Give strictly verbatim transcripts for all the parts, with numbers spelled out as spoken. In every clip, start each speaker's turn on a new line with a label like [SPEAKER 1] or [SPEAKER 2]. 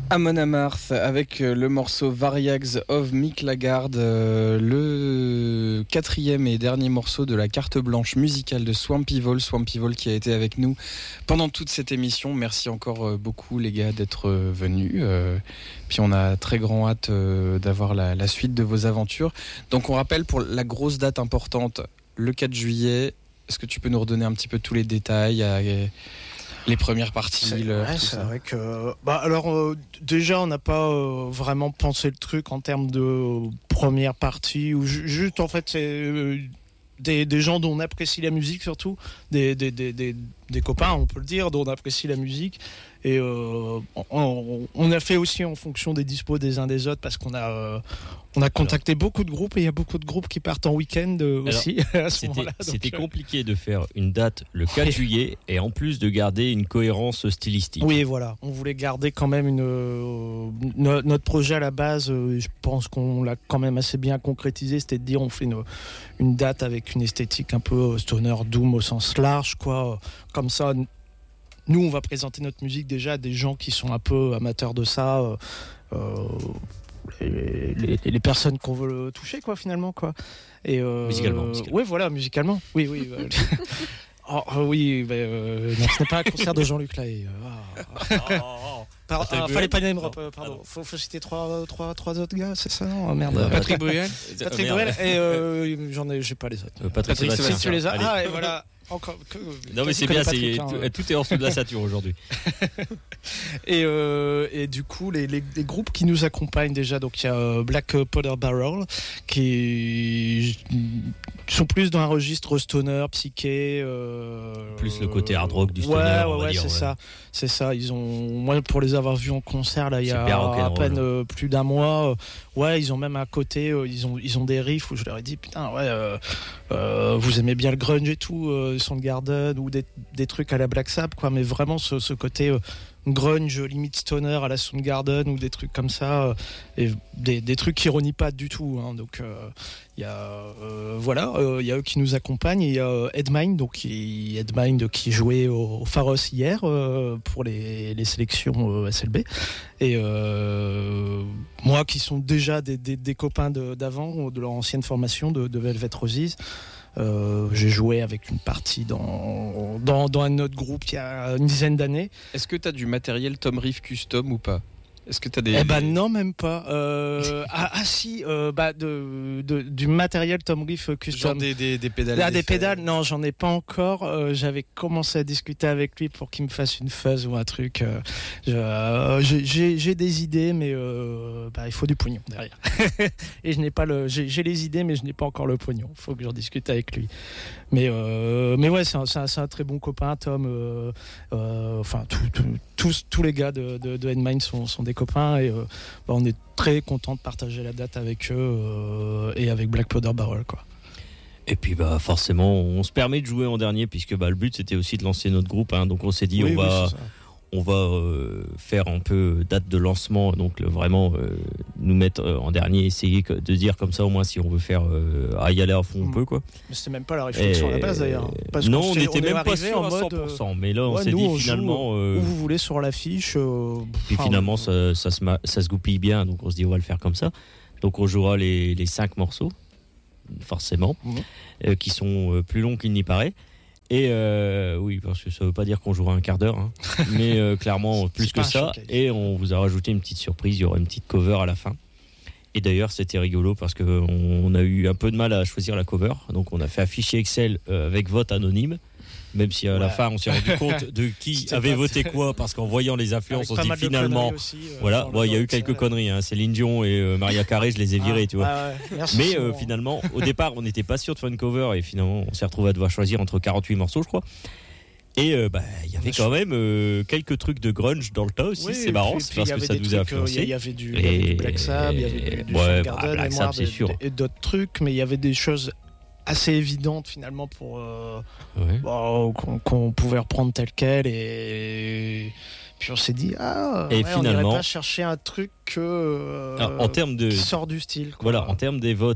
[SPEAKER 1] Amon Amarth avec le morceau Variags of Mick Lagarde, euh, le quatrième et dernier morceau de la carte blanche musicale de Swampy Vol. Swampy Vol qui a été avec nous pendant toute cette émission. Merci encore beaucoup les gars d'être venus. Euh, puis on a très grand hâte euh, d'avoir la, la suite de vos aventures. Donc on rappelle pour la grosse date importante, le quatre juillet. Est-ce que tu peux nous redonner un petit peu tous les détails à, les premières parties,
[SPEAKER 2] c'est,
[SPEAKER 1] l'heure,
[SPEAKER 2] ouais,
[SPEAKER 1] tout
[SPEAKER 2] c'est
[SPEAKER 1] ça.
[SPEAKER 2] vrai que bah alors euh, déjà on n'a pas euh, vraiment pensé le truc en termes de euh, première partie ou ju- juste en fait c'est euh, des, des gens dont on apprécie la musique surtout des, des, des, des, des copains on peut le dire dont on apprécie la musique et euh, on, on a fait aussi en fonction des dispos des uns des autres parce qu'on a euh, on a contacté Alors, beaucoup de groupes et il y a beaucoup de groupes qui partent en week-end euh, aussi
[SPEAKER 3] Alors,
[SPEAKER 2] à ce
[SPEAKER 3] c'était,
[SPEAKER 2] moment-là.
[SPEAKER 3] c'était
[SPEAKER 2] donc,
[SPEAKER 3] compliqué de faire une date le quatre juillet et en plus de garder une cohérence stylistique.
[SPEAKER 2] Oui, voilà. On voulait garder quand même une euh, no- notre projet à la base. Euh, je pense qu'on l'a quand même assez bien concrétisé. C'était de dire on fait une, une date avec une esthétique un peu stoner doom au sens large, quoi. Comme ça, nous on va présenter notre musique déjà à des gens qui sont un peu amateurs de ça. Euh, euh, Les, les, les personnes qu'on veut toucher quoi finalement quoi et euh,
[SPEAKER 3] musicalement, musicalement.
[SPEAKER 2] ouais voilà musicalement oui oui euh, oh, oh, oui bah, euh, non ce n'est pas un concert de Jean-Luc Lahaye euh, oh, oh, oh. Par, ah, fallait pas name drop, pardon. Faut, faut citer trois, trois, trois autres gars, c'est ça non oh, merde.
[SPEAKER 1] Euh, Patrick Bruel.
[SPEAKER 2] Patrick Bruel et euh, j'en ai, j'ai pas les autres.
[SPEAKER 3] Euh, Patrick,
[SPEAKER 2] Patrick
[SPEAKER 3] Sébastien.
[SPEAKER 2] tu les as.
[SPEAKER 3] Allez.
[SPEAKER 2] Ah et voilà. Encore. Que,
[SPEAKER 3] non mais c'est bien,
[SPEAKER 2] Patrick,
[SPEAKER 3] c'est,
[SPEAKER 2] hein,
[SPEAKER 3] tout,
[SPEAKER 2] ouais.
[SPEAKER 3] tout est en dessous de la ceinture aujourd'hui.
[SPEAKER 2] et, euh, et du coup, les, les, les groupes qui nous accompagnent déjà, donc il y a Black Powder Barrel qui sont plus dans un registre stoner, psyché. Euh,
[SPEAKER 3] plus le côté hard rock du stoner.
[SPEAKER 2] Ouais,
[SPEAKER 3] on
[SPEAKER 2] ouais,
[SPEAKER 3] va
[SPEAKER 2] ouais,
[SPEAKER 3] dire,
[SPEAKER 2] c'est
[SPEAKER 3] ouais.
[SPEAKER 2] ça, c'est ça. Ils ont, moi, pour les avoir vus en concert là, il y a à peine euh, plus d'un mois. Euh, ouais, ils ont même un côté, euh, ils ont, ils ont des riffs où je leur ai dit, putain, ouais, euh, euh, vous aimez bien le grunge et tout, euh, Soundgarden ou des, des trucs à la Black Sabbath, quoi. Mais vraiment ce, ce côté euh, grunge, limite stoner à la Soundgarden ou des trucs comme ça, euh, et des, des trucs qui ironient pas du tout. Hein, donc il euh, y a, euh, voilà, il euh, y a eux qui nous accompagnent. Il y a euh, Headmind, donc qui, Headmind qui jouait au, au Pharos hier euh, pour les, les sélections euh, S L B. Et euh, moi, qui sont déjà des, des, des copains de, d'avant, de leur ancienne formation de, de Velvet Roses. Euh, j'ai joué avec une partie dans, dans, dans un autre groupe il y a une dizaine d'années.
[SPEAKER 1] Est-ce que tu as du matériel Tom Reef custom ou pas ? Est-ce que tu as des...
[SPEAKER 2] Eh ben non, même pas. Euh, ah, ah si, euh, bah de, de, du matériel Tom Reef custom.
[SPEAKER 1] Genre des, des, des pédales.
[SPEAKER 2] Ah, des pédales, non, j'en ai pas encore. Euh, j'avais commencé à discuter avec lui pour qu'il me fasse une fuzz ou un truc. Euh, je, euh, j'ai, j'ai, j'ai des idées, mais euh, bah, il faut du pognon derrière. Et je n'ai pas le. J'ai, j'ai les idées, mais je n'ai pas encore le pognon. Il faut que j'en discute avec lui. Mais, euh, mais ouais, c'est un, c'est, un, c'est un très bon copain, Tom. Euh, euh, enfin, tout, tout, tous, tous les gars de, de, de Headmind sont, sont des copains et euh, bah, on est très content de partager la date avec eux euh, et avec Black Powder Barrel, quoi.
[SPEAKER 3] Et puis bah forcément on se permet de jouer en dernier puisque bah le but c'était aussi de lancer notre groupe, hein, donc on s'est dit oui, on va oui, on va euh, faire un peu date de lancement, donc le, vraiment euh, nous mettre euh, en dernier, essayer de dire comme ça au moins si on veut faire euh, à y aller à fond on mmh. peut quoi.
[SPEAKER 2] Mais c'était même pas la réflexion et... à la base d'ailleurs.
[SPEAKER 3] Parce non, on n'était même pas sûr à cent pour cent,
[SPEAKER 2] mode,
[SPEAKER 3] mais là on
[SPEAKER 2] ouais,
[SPEAKER 3] s'est
[SPEAKER 2] nous,
[SPEAKER 3] dit
[SPEAKER 2] on
[SPEAKER 3] finalement euh...
[SPEAKER 2] où vous voulez sur l'affiche. Euh...
[SPEAKER 3] Puis enfin, finalement on... ça, ça, se ma... ça se goupille bien, donc on se dit on va le faire comme ça. Donc on jouera les, les cinq morceaux forcément, mmh. euh, qui sont euh, plus longs qu'il n'y paraît. Et euh, oui, parce que ça veut pas dire qu'on jouera un quart d'heure, hein, mais euh, clairement plus que ça. Et on vous a rajouté une petite surprise, il y aura une petite cover à la fin. Et d'ailleurs, c'était rigolo parce qu'on on a eu un peu de mal à choisir la cover, donc on a fait un fichier Excel euh, avec vote anonyme. Même si à ouais. la fin on s'est rendu compte de qui avait pas voté quoi, parce qu'en voyant les influences on se dit finalement aussi, euh, voilà, il ouais, y a eu quelques ça, conneries, hein. Céline Dion et euh, Maria Carré je les ai virés, ah, tu vois. Ah ouais. Mais euh, finalement au départ on n'était pas sûr de faire une cover et finalement on s'est retrouvé à devoir choisir entre quarante-huit morceaux je crois. Et il euh, bah, y avait quand même euh, quelques trucs de grunge dans le tas aussi, oui, c'est marrant, c'est parce que ça nous a influencé.
[SPEAKER 2] Il y avait du, y avait du Black Sabbath, il y avait du, du
[SPEAKER 3] ouais,
[SPEAKER 2] Soundgarden,
[SPEAKER 3] bah, Black Sabbath, c'est sûr.
[SPEAKER 2] Et d'autres trucs, mais il y avait des choses assez évidente finalement pour euh,
[SPEAKER 3] ouais.
[SPEAKER 2] bon, qu'on, qu'on pouvait reprendre tel quel et puis on s'est dit ah
[SPEAKER 3] et
[SPEAKER 2] ouais,
[SPEAKER 3] finalement,
[SPEAKER 2] on n'irait pas chercher un truc que, euh,
[SPEAKER 3] alors, en termes de,
[SPEAKER 2] qui sort du style quoi.
[SPEAKER 3] Voilà, en termes des votes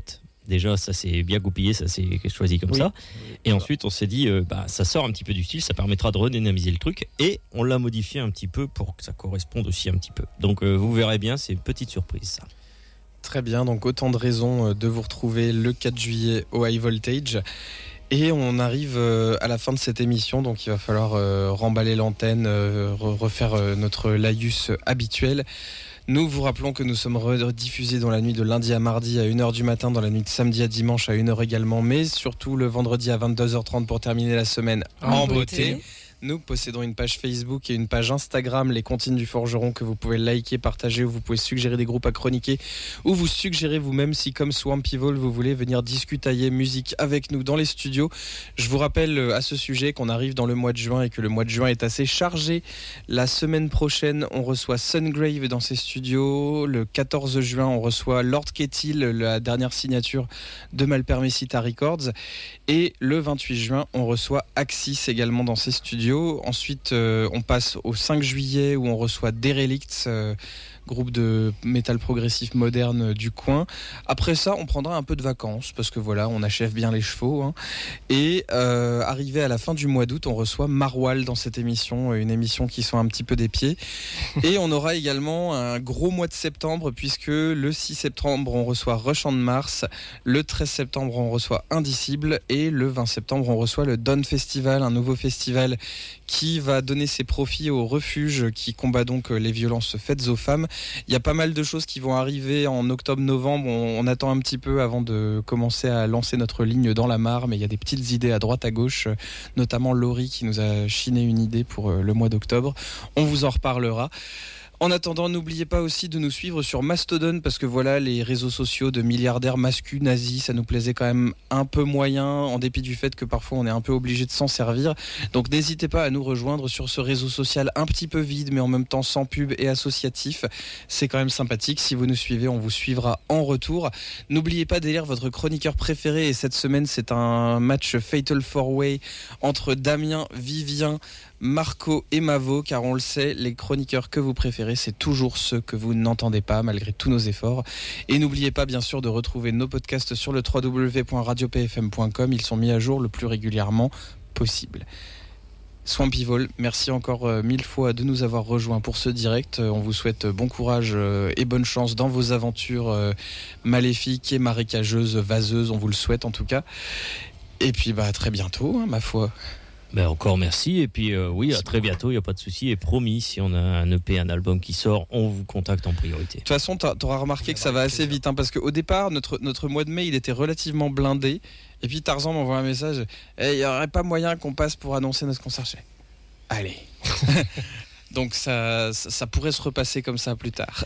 [SPEAKER 3] Déjà, ça s'est bien goupillé, ça s'est choisi comme oui. ça. Et ensuite, on s'est dit, euh, bah, ça sort un petit peu du style, ça permettra de redynamiser le truc. Et on l'a modifié un petit peu pour que ça corresponde aussi un petit peu. Donc, euh, vous verrez bien, c'est une petite surprise, ça.
[SPEAKER 1] Très bien, donc autant de raisons de vous retrouver le quatre juillet au High Voltage. Et on arrive à la fin de cette émission, donc il va falloir euh, remballer l'antenne, euh, refaire euh, notre laïus habituel. Nous vous rappelons que nous sommes rediffusés dans la nuit de lundi à mardi à une heure du matin, dans la nuit de samedi à dimanche à une heure également, mais surtout le vendredi à vingt-deux heures trente pour terminer la semaine en, en beauté. beauté. Nous possédons une page Facebook et une page Instagram, les Comptines du Forgeron, que vous pouvez liker, partager, où vous pouvez suggérer des groupes à chroniquer, ou vous suggérer vous-même si, comme Swampy Vol, vous voulez venir discutailler musique avec nous dans les studios. Je vous rappelle à ce sujet qu'on arrive dans le mois de juin et que le mois de juin est assez chargé. La semaine prochaine, on reçoit Sungrave dans ses studios. Le quatorze juin, on reçoit Lord Kettil, la dernière signature de Malpermesita Records. Et le vingt-huit juin, on reçoit Axis également dans ses studios. Ensuite, euh, on passe au cinq juillet où on reçoit Derelicts, euh, groupe de métal progressif moderne du coin. Après ça, on prendra un peu de vacances parce que voilà, on achève bien les chevaux. Hein. Et euh, arrivé à la fin du mois d'août, on reçoit Marwal dans cette émission, une émission qui sent un petit peu des pieds. Et on aura également un gros mois de septembre puisque le six septembre, on reçoit Rush on Mars, le treize septembre, on reçoit Indicible et le vingt septembre, on reçoit le Dawn Festival, un nouveau festival qui va donner ses profits au refuge qui combat donc les violences faites aux femmes. Il y a pas mal de choses qui vont arriver en octobre-novembre. On, on attend un petit peu avant de commencer à lancer notre ligne dans la mare, mais il y a des petites idées à droite à gauche, notamment Laurie qui nous a chiné une idée pour le mois d'octobre. On vous en reparlera. En attendant, n'oubliez pas aussi de nous suivre sur Mastodon parce que voilà, les réseaux sociaux de milliardaires masculins nazis, ça nous plaisait quand même un peu moyen en dépit du fait que parfois on est un peu obligé de s'en servir. Donc n'hésitez pas à nous rejoindre sur ce réseau social un petit peu vide mais en même temps sans pub et associatif. C'est quand même sympathique. Si vous nous suivez, on vous suivra en retour. N'oubliez pas d'élire votre chroniqueur préféré et cette semaine c'est un match Fatal four way entre Damien, Vivien, Marco et Mavo, car on le sait, les chroniqueurs que vous préférez, c'est toujours ceux que vous n'entendez pas, malgré tous nos efforts. Et n'oubliez pas, bien sûr, de retrouver nos podcasts sur le w w w point radio p f m point com. Ils sont mis à jour le plus régulièrement possible. Swampy Vol, merci encore euh, mille fois de nous avoir rejoints pour ce direct. Euh, on vous souhaite bon courage euh, et bonne chance dans vos aventures euh, maléfiques et marécageuses, vaseuses, on vous le souhaite en tout cas. Et puis, bah, à très bientôt, hein, ma foi.
[SPEAKER 3] Ben encore merci et puis euh, oui à très bientôt, il n'y a pas de souci et promis si on a un E P, un album qui sort, on vous contacte en priorité.
[SPEAKER 1] De toute façon tu auras remarqué que ça va assez vite hein, parce qu'au départ notre, notre mois de mai il était relativement blindé et puis Tarzan m'envoie un message il hey, n'y aurait pas moyen qu'on passe pour annoncer notre concert. Allez. Donc ça, ça, ça pourrait se repasser comme ça plus tard.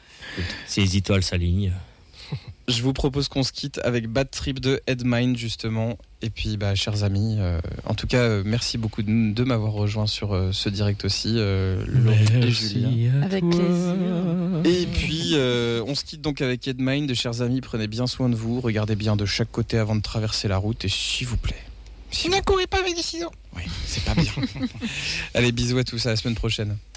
[SPEAKER 3] Si les étoiles s'alignent.
[SPEAKER 1] Je vous propose qu'on se quitte avec Bad Trip de Headmind justement. Et puis, bah, chers amis, euh, en tout cas, euh, merci beaucoup de, de m'avoir rejoint sur euh, ce direct aussi, euh, Laurie et Julien.
[SPEAKER 4] Avec plaisir.
[SPEAKER 1] Et puis, euh, on se quitte donc avec Headmind. Chers amis, prenez bien soin de vous, regardez bien de chaque côté avant de traverser la route et s'il vous plaît.
[SPEAKER 4] Si ne courez pas avec des ciseaux.
[SPEAKER 1] Oui, c'est pas bien. Allez, bisous à tous, à la semaine prochaine.